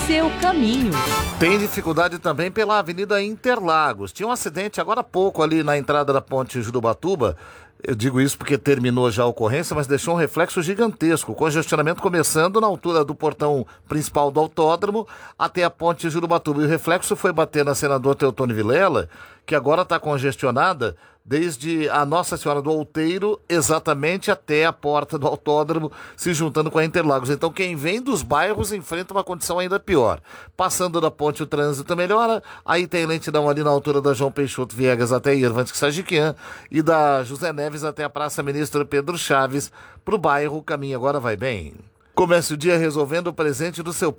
seu caminho. Tem dificuldade também pela Avenida Interlagos. Tinha um acidente agora há pouco ali na entrada da ponte Jurubatuba. Eu digo isso porque terminou já a ocorrência, mas deixou um reflexo gigantesco. O congestionamento começando na altura do portão principal do autódromo até a ponte Jurubatuba. E o reflexo foi bater na Senador Teotônio Vilela, que agora está congestionada desde a Nossa Senhora do Outeiro exatamente até a porta do autódromo, se juntando com a Interlagos. Então quem vem dos bairros enfrenta uma condição ainda pior. Passando da ponte o trânsito melhora, aí tem lentidão ali na altura da João Peixoto Viegas até Irvantes Sagiquian e da José Neves até a Praça Ministro Pedro Chaves. Para o bairro o caminho agora vai bem. Comece o dia resolvendo o presente do seu